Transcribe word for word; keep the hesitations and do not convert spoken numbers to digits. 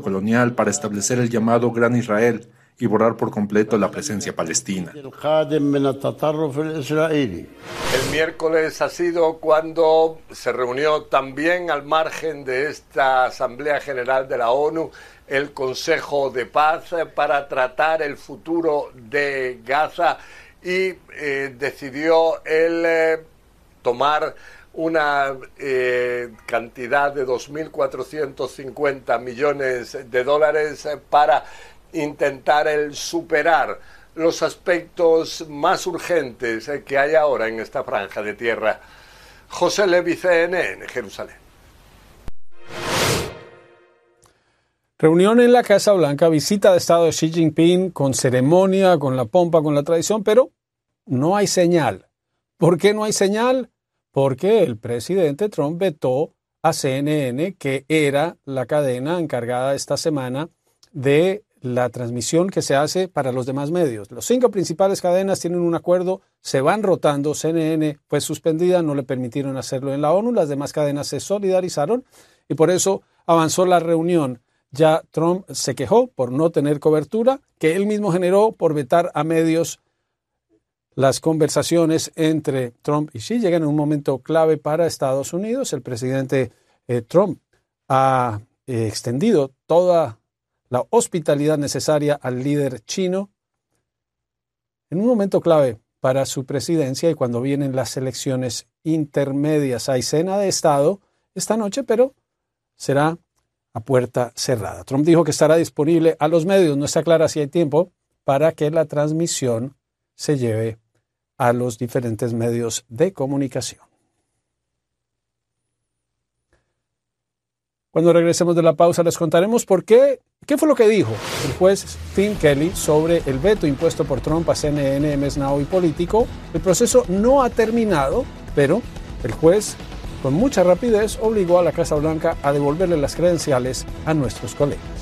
colonial para establecer el llamado Gran Israel y borrar por completo la presencia palestina. El miércoles ha sido cuando se reunió también al margen de esta Asamblea General de la ONU el Consejo de Paz para tratar el futuro de Gaza y eh, decidió el eh, tomar una eh, cantidad de dos mil cuatrocientos cincuenta millones de dólares eh, para intentar el superar los aspectos más urgentes eh, que hay ahora en esta franja de tierra. José Levi, C N N, Jerusalén. Reunión en la Casa Blanca, visita de Estado de Xi Jinping con ceremonia, con la pompa, con la tradición, pero no hay señal. ¿Por qué no hay señal? Porque el presidente Trump vetó a C N N, que era la cadena encargada esta semana de la transmisión que se hace para los demás medios. Los cinco principales cadenas tienen un acuerdo, se van rotando. C N N fue suspendida, no le permitieron hacerlo en la ONU, las demás cadenas se solidarizaron y por eso avanzó la reunión. Ya Trump se quejó por no tener cobertura, que él mismo generó por vetar a medios. Las conversaciones entre Trump y Xi llegan en un momento clave para Estados Unidos. El presidente eh, Trump ha eh, extendido toda la hospitalidad necesaria al líder chino en un momento clave para su presidencia y cuando vienen las elecciones intermedias. Hay cena de Estado esta noche, pero será a puerta cerrada. Trump dijo que estará disponible a los medios. No está clara si hay tiempo para que la transmisión se lleve a los diferentes medios de comunicación. Cuando regresemos de la pausa les contaremos por qué, qué fue lo que dijo el juez Tim Kelly sobre el veto impuesto por Trump a C N N, M S Now y Político. El proceso no ha terminado, pero el juez con mucha rapidez obligó a la Casa Blanca a devolverle las credenciales a nuestros colegas.